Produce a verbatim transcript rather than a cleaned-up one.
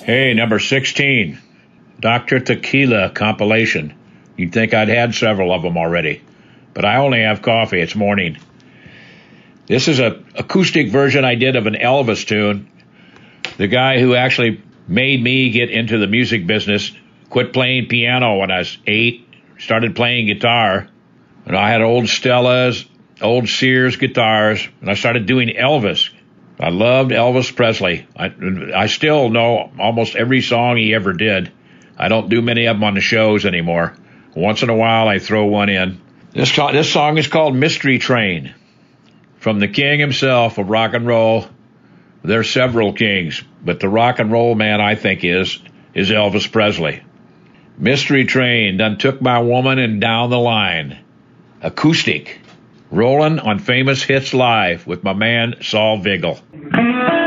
Hey, number sixteen, Doctor Tequila compilation. You'd think I'd had several of them already, but I only have coffee. It's morning. This is a acoustic version I did of an Elvis tune. The guy who actually made me get into the music business quit playing piano when I was eight, started playing guitar, and I had old Stellas, old Sears guitars, and I started doing Elvis. I loved Elvis Presley. I, I still know almost every song he ever did. I don't do many of them on the shows anymore. Once in a while, I throw one in. This, this song is called Mystery Train, from the king himself of rock and roll. There's several kings, but the rock and roll man, I think, is is Elvis Presley. Mystery Train done took my woman and down the line. Acoustic. Rolling on Famous Hits Live with my man Saul Vigil.